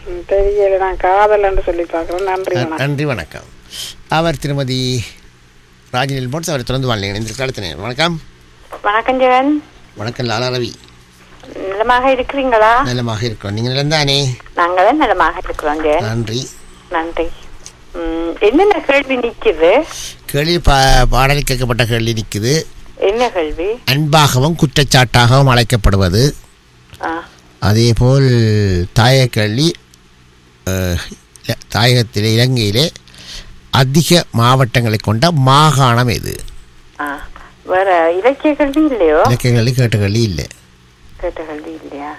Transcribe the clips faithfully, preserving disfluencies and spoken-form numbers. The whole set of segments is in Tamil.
தெரியல, நான் காதல் என்று சொல்லி பார்க்குறேன். நன்றி வணக்கம். நன்றி வணக்கம். அவர் திருமதி ராஜினில் போட்ஸ் அவரை தொடர்ந்து வாழ்ந்தீங்க இந்த காலத்தினர். வணக்கம். வணக்கம் ஜெகன். வணக்கம் லாலா ரவி. நலமாக இருக்கிறீங்களா? நலமாக இருக்கிறோம். நீங்கள் நலந்தானே? நாங்களும் நலமாக இருக்கிறோம் ஜெகன். நன்றி நன்றி. என்னென்ன கேள்வி நிற்குது? கேள்வி பா பாடலில் கேட்கப்பட்ட கேள்வி நிற்குது. என்ன கேள்வி? அன்பாகவும் குற்றச்சாட்டாகவும் அழைக்கப்படுவது. அதேபோல் தாயக கேள்வி, தாயகத்திலே இலங்கையிலே அதிக மாவட்டங்களை கொண்ட மாகாணம் எது? வேற இலக்கிய கல்வி இல்லையோ? இலக்கிய கல்வி கேட்ட கல்வி இல்லை. கேட்ட கல்வி இல்லையா?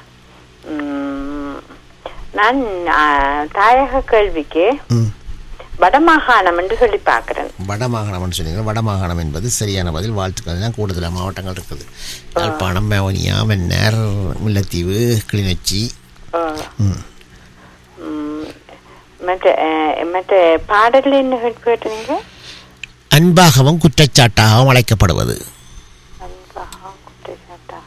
நான் தாயக கல்விக்கு வடமாகாணம் என்று சொல்லி பார்க்கிறேன். வடமாகாணம் என்று சொன்னீங்க. வடமாகாணம் என்பது சரியான பதில். வாழ்த்துக்கள். தான் கூடுதலாக மாவட்டங்கள் இருக்குது. யாழ்ப்பாணம், மெவனியா, மன்னார், முல்லைத்தீவு, கிளிநொச்சி. மற்ற மற்ற பாடல் என்ன கேட்டீங்க? அன்பாகவும் குற்றச்சாட்டாகவும் அழைக்கப்படுவது. அன்பாகவும் குற்றச்சாட்டாக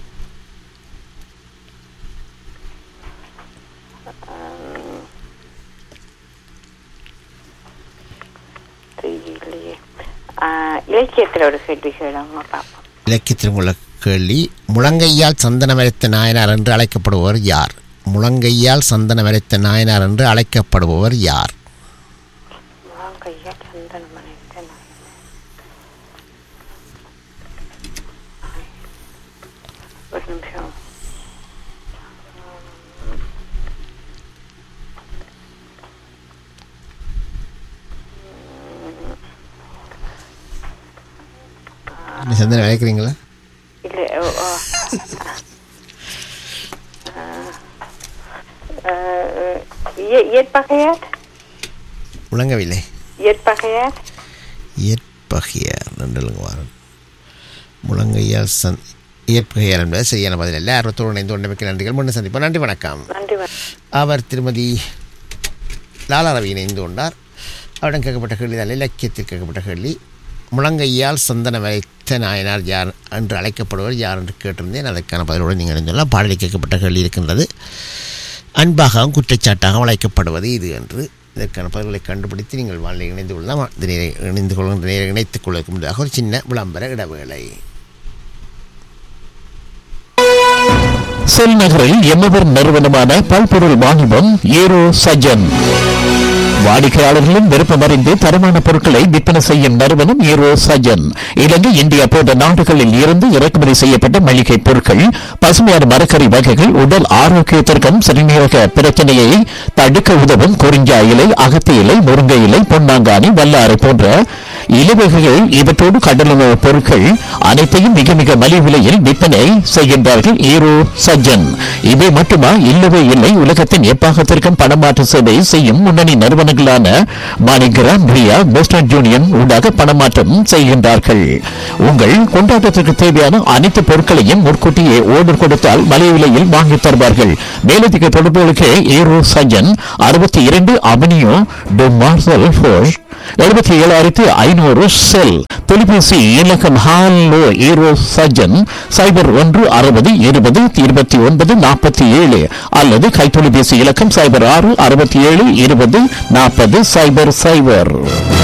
இலக்கியத்தில் ஒரு கேள்வி கேளுங்க பார்ப்போம். இலக்கியத்தில் உள்ள கேள்வி, முழங்கையால் சந்தனம் அரைத்த நாயனார் என்று அழைக்கப்படுபவர் யார்? முழங்கையால் சந்தனம் அரைத்த நாயனார் என்று அழைக்கப்படுபவர் யார்? முழங்கையால் சந்தனம் அரைத்த நாயனார். ஒரு நிமிஷம். சந்தனம் அழைக்கிறீங்களா? இல்லை. இயற்பகையார். முழங்கவில்லை. இயற்பகையார். இயற்பகையார் நன்றலுங்க வாரம். முழங்கையால் சந் இயற்பகையார் என்பது சரியான பதில் இல்லை. அறுபத்தோடு இணைந்து ஒன்றுமிக்க நன்றிகள். முன்ன சந்திப்போம். நன்றி வணக்கம். அவர் திருமதி லாலா ரவி இணைந்து கொண்டார். அவரிடம் கேட்கப்பட்ட கேள்வி தான் இலக்கியத்தில் கேட்கப்பட்ட கேள்வி. முழங்கையால் சந்தனம் அரைத்த நாயனார் யார் என்று அழைக்கப்படுவர் யார் என்று கேட்டிருந்தேன். அதற்கான பதிலோடு நீங்கள் இணைந்துள்ளார். பாடலில் கேட்கப்பட்ட கேள்வி இருக்கின்றது. அன்பாகவும் குற்றச்சாட்டாகவும் அழைக்கப்படுவது இது என்று. இதற்கான பதில்களை கண்டுபிடித்து நீங்கள் வாழ்நிலை இணைந்து கொள்ளலாம். இணைந்து கொள்கின்ற நேரம் இணைத்துக் கொள்வதற்கு முன்னதாக ஒரு சின்ன விளம்பர இடவேளை. செல் நகரில் எம்மவர் நிறுவனமான பல்பொருள் வாணிபம் ஏரோ சஜன். வாடிக்கையாளர்களின் விருப்பம் அறிந்து தரமான பொருட்களை விற்பனை செய்யும் நிறுவனம் ஏரோ சஜன். இலங்கை, இந்தியா போன்ற நாடுகளில் இருந்து இறக்குமதி செய்யப்பட்ட மளிகை பொருட்கள், பசுமையான மரக்கறி வகைகள், உடல் ஆரோக்கியத்திற்கும் சிறுநீரக பிரச்சனையை தடுக்க உதவும் குறிஞ்சா இலை, அகத்தி இலை, முருங்கை இலை, பொன்னாங்கானி, வல்லாரை போன்ற இலவகைகள், இவற்றோடு கடலுணவு பொருட்கள் அனைத்தையும் மிக மிக மலிவு விலையில் விற்பனை செய்கின்றார்கள் ஏரோ சஜன். இவை மட்டுமா? இல்லவே இல்லை. உலகத்தின் எப்பாகத்திற்கும் பணமாற்று சேவை செய்யும் முன்னணி நிறுவனங்களான மாணிகிராம், ரியா, வெஸ்டர்ன் யூனியன் ஊடாக பணமாற்றம் செய்கின்றார்கள். உங்கள் கொண்டாட்டத்திற்கு தேவையான அனைத்து பொருட்களையும் முன்கூட்டியே ஓர்டர் கொடுத்தால் மலிவு விலையில் வாங்கி தருவார்கள். மேலதிக தொடர்புகளுக்கு ஏரோ சஜன் அறுபத்தி இரண்டு அவனியோ டு மார்சல் ஃபோர்ஸ் எழுபத்தி ஏழாயிரத்தி ஐநூறு செல். தொலைபேசி இலக்கம் ஹாலோ ஏரோ சஜன் சைபர் ஒன்று அறுபது இருபது இருபத்தி ஒன்பது நாற்பத்தி ஏழு அல்லது கைத்தொலைபேசி இலக்கம் சைபர் ஆறு அறுபத்தி ஏழு இருபது நாற்பது சைபர் சைபர்.